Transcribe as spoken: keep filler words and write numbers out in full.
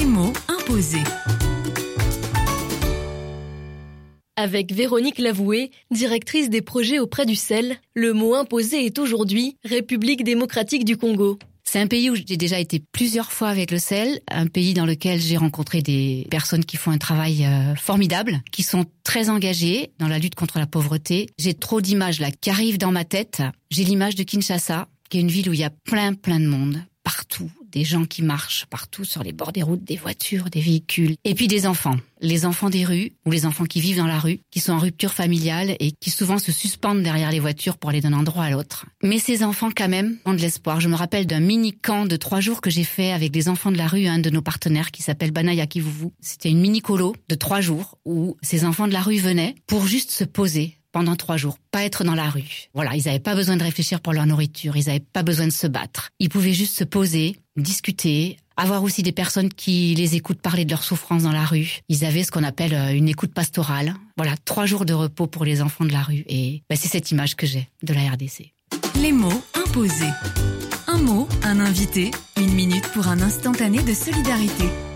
Les mots imposés. Avec Véronique Lavoué, directrice des projets auprès du C E L, le mot imposé est aujourd'hui République démocratique du Congo. C'est un pays où j'ai déjà été plusieurs fois avec le C E L, un pays dans lequel j'ai rencontré des personnes qui font un travail euh, formidable, qui sont très engagées dans la lutte contre la pauvreté. J'ai trop d'images là qui arrivent dans ma tête. J'ai l'image de Kinshasa, qui est une ville où il y a plein plein de monde, partout, des gens qui marchent partout sur les bords des routes, des voitures, des véhicules, et puis des enfants. Les enfants des rues, ou les enfants qui vivent dans la rue, qui sont en rupture familiale et qui souvent se suspendent derrière les voitures pour aller d'un endroit à l'autre. Mais ces enfants, quand même, ont de l'espoir. Je me rappelle d'un mini-camp de trois jours que j'ai fait avec des enfants de la rue, un de nos partenaires qui s'appelle Banaya Kivuvu. C'était une mini-colo de trois jours où ces enfants de la rue venaient pour juste se poser pendant trois jours, pas être dans la rue. Voilà, ils n'avaient pas besoin de réfléchir pour leur nourriture, ils n'avaient pas besoin de se battre. Ils pouvaient juste se poser, discuter, avoir aussi des personnes qui les écoutent parler de leurs souffrances dans la rue. Ils avaient ce qu'on appelle une écoute pastorale. Voilà, trois jours de repos pour les enfants de la rue. Et ben, c'est cette image que j'ai de la R D C. Les mots imposés. Un mot, un invité, une minute pour un instantané de solidarité.